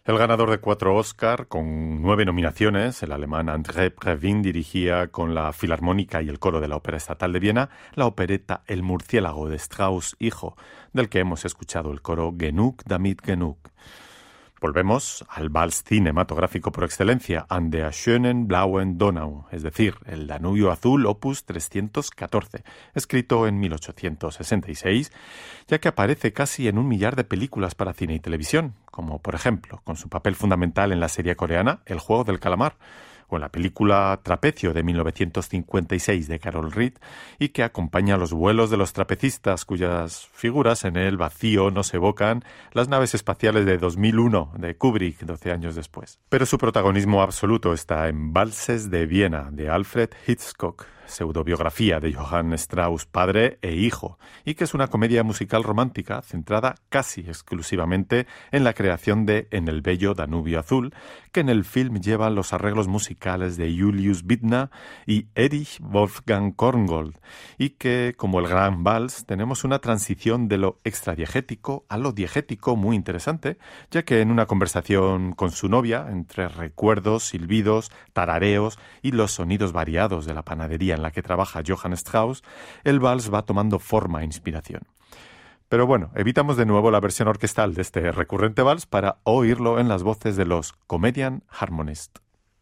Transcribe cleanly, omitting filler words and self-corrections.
El ganador de 4 Oscar, con 9 nominaciones, el alemán André Previn, dirigía con la Filarmónica y el Coro de la Ópera Estatal de Viena la opereta El murciélago de Strauss hijo, del que hemos escuchado el coro Genug damit genug. Volvemos al vals cinematográfico por excelencia, An der schönen blauen Donau, es decir, el Danubio Azul, opus 314, escrito en 1866, ya que aparece casi en 1 millar de películas para cine y televisión, como por ejemplo, con su papel fundamental en la serie coreana El juego del calamar, o en la película Trapecio de 1956 de Carol Reed, y que acompaña los vuelos de los trapecistas cuyas figuras en el vacío nos evocan las naves espaciales de 2001 de Kubrick 12 años después. Pero su protagonismo absoluto está en Valses de Viena de Alfred Hitchcock, pseudobiografía de Johann Strauss padre e hijo, y que es una comedia musical romántica centrada casi exclusivamente en la creación de En el bello Danubio Azul, que en el film lleva los arreglos musicales de Julius Bittner y Erich Wolfgang Korngold, y que, como el gran vals, tenemos una transición de lo extradiegético a lo diegético muy interesante, ya que en una conversación con su novia, entre recuerdos, silbidos, tarareos y los sonidos variados de la panadería en la que trabaja Johann Strauss, el vals va tomando forma e inspiración. Pero bueno, evitamos de nuevo la versión orquestal de este recurrente vals para oírlo en las voces de los Comedian Harmonists.